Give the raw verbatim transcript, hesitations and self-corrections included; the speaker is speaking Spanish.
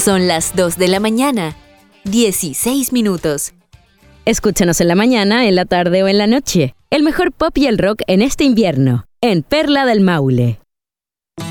Son las dos de la mañana, dieciséis minutos. Escúchanos en la mañana, en la tarde o en la noche. El mejor pop y el rock en este invierno, en Perla del Maule.